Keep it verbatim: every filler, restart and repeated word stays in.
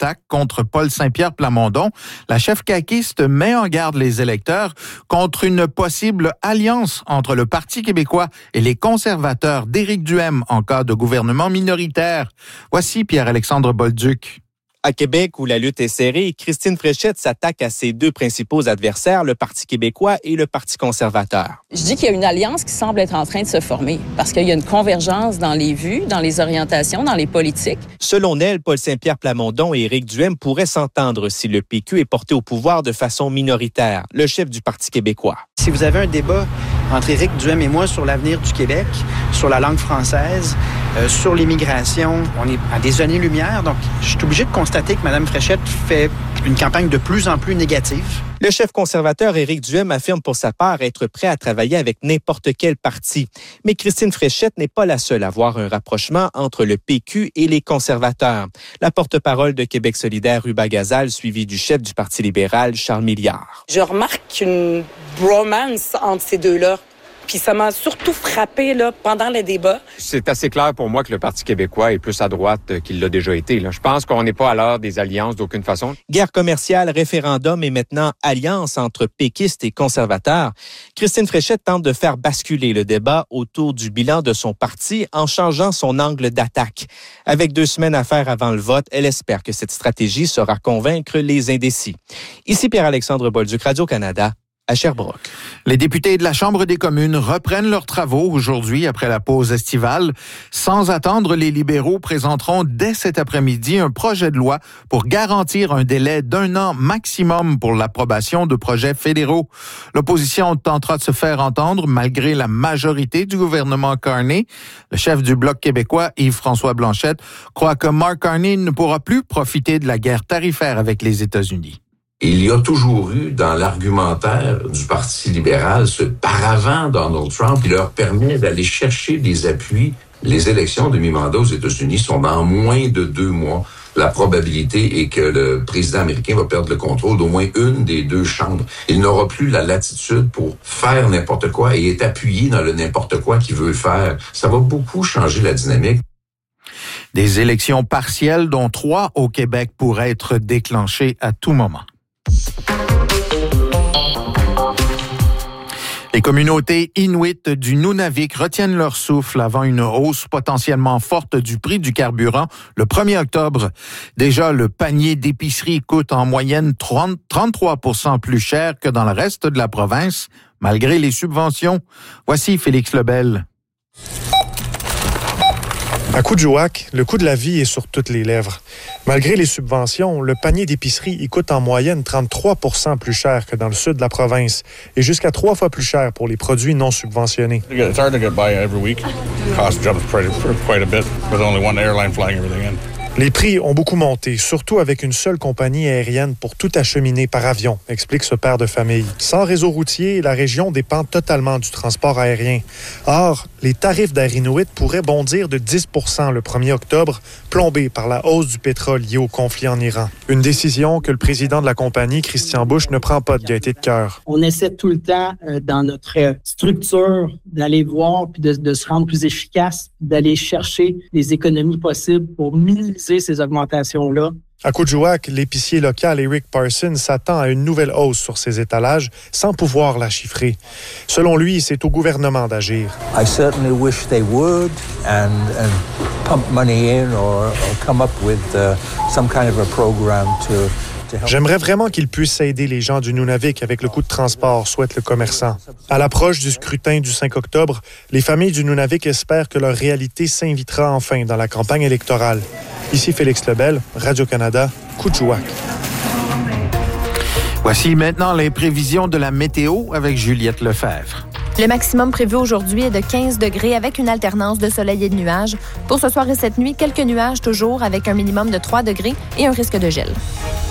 attaque contre Paul Saint-Pierre Plamondon, la chef caquiste met en garde les électeurs contre une possible alliance entre le Parti québécois et les conservateurs d'Éric Duhaime en cas de gouvernement minoritaire. Voici Pierre-Alexandre Bolduc. À Québec, où la lutte est serrée, Christine Fréchette s'attaque à ses deux principaux adversaires, le Parti québécois et le Parti conservateur. Je dis qu'il y a une alliance qui semble être en train de se former parce qu'il y a une convergence dans les vues, dans les orientations, dans les politiques. Selon elle, Paul Saint-Pierre Plamondon et Éric Duhaime pourraient s'entendre si le P Q est porté au pouvoir de façon minoritaire, le chef du Parti québécois. Si vous avez un débat entre Éric Duhaime et moi sur l'avenir du Québec, sur la langue française, euh, sur l'immigration, on est à des années-lumière, donc je suis obligé de constater que Mme Fréchette fait une campagne de plus en plus négative. Le chef conservateur Éric Duhaime affirme pour sa part être prêt à travailler avec n'importe quel parti. Mais Christine Fréchette n'est pas la seule à voir un rapprochement entre le P Q et les conservateurs. La porte-parole de Québec solidaire, Ruba Gazal, suivie du chef du Parti libéral, Charles Milliard. Je remarque une bromance entre ces deux-là. Puis ça m'a surtout frappé là, pendant le débat. C'est assez clair pour moi que le Parti québécois est plus à droite qu'il l'a déjà été. Là. Je pense qu'on n'est pas à l'heure des alliances d'aucune façon. Guerre commerciale, référendum et maintenant alliance entre péquistes et conservateurs. Christine Fréchette tente de faire basculer le débat autour du bilan de son parti en changeant son angle d'attaque. Avec deux semaines à faire avant le vote, elle espère que cette stratégie saura convaincre les indécis. Ici Pierre-Alexandre Bolduc, Radio-Canada. À Sherbrooke. Les députés de la Chambre des communes reprennent leurs travaux aujourd'hui après la pause estivale. Sans attendre, les libéraux présenteront dès cet après-midi un projet de loi pour garantir un délai d'un an maximum pour l'approbation de projets fédéraux. L'opposition tentera de se faire entendre malgré la majorité du gouvernement Carney. Le chef du Bloc québécois, Yves-François Blanchette, croit que Mark Carney ne pourra plus profiter de la guerre tarifaire avec les États-Unis. Il y a toujours eu dans l'argumentaire du Parti libéral ce paravent Donald Trump qui leur permet d'aller chercher des appuis. Les élections de mi-mandat aux États-Unis sont dans moins de deux mois. La probabilité est que le président américain va perdre le contrôle d'au moins une des deux chambres. Il n'aura plus la latitude pour faire n'importe quoi et est appuyé dans le n'importe quoi qu'il veut faire. Ça va beaucoup changer la dynamique. Des élections partielles, dont trois au Québec, pourraient être déclenchées à tout moment. Les communautés inuites du Nunavik retiennent leur souffle avant une hausse potentiellement forte du prix du carburant le premier octobre. Déjà, le panier d'épicerie coûte en moyenne trente, trente-trois pour cent plus cher que dans le reste de la province, malgré les subventions. Voici Félix Lebel. À Kuujjuaq, le coût de la vie est sur toutes les lèvres. Malgré les subventions, le panier d'épicerie y coûte en moyenne trente-trois pour cent plus cher que dans le sud de la province et jusqu'à trois fois plus cher pour les produits non subventionnés. It's hard to get by every week. Cost jumps quite a bit with only one airline flying everything in. Les prix ont beaucoup monté, surtout avec une seule compagnie aérienne pour tout acheminer par avion, explique ce père de famille. Sans réseau routier, la région dépend totalement du transport aérien. Or, les tarifs d'Air Inuit pourraient bondir de dix pour cent le premier octobre, plombés par la hausse du pétrole liée au conflit en Iran. Une décision que le président de la compagnie, Christian Bush, ne prend pas de gaieté de cœur. On essaie tout le temps, euh, dans notre structure, d'aller voir puis de, de se rendre plus efficace, d'aller chercher les économies possibles pour minimiser ces augmentations-là. À Kuujjuaq, l'épicier local Eric Parsons s'attend à une nouvelle hausse sur ses étalages sans pouvoir la chiffrer. Selon lui, c'est au gouvernement d'agir. I certainly wish they would and, and pump money in or, or come up with uh, some kind of a program to J'aimerais vraiment qu'ils puissent aider les gens du Nunavik avec le coût de transport, souhaite le commerçant. À l'approche du scrutin du cinq octobre, les familles du Nunavik espèrent que leur réalité s'invitera enfin dans la campagne électorale. Ici Félix Lebel, Radio-Canada, Kuujjuaq. Voici maintenant les prévisions de la météo avec Juliette Lefebvre. Le maximum prévu aujourd'hui est de quinze degrés avec une alternance de soleil et de nuages. Pour ce soir et cette nuit, quelques nuages toujours avec un minimum de trois degrés et un risque de gel.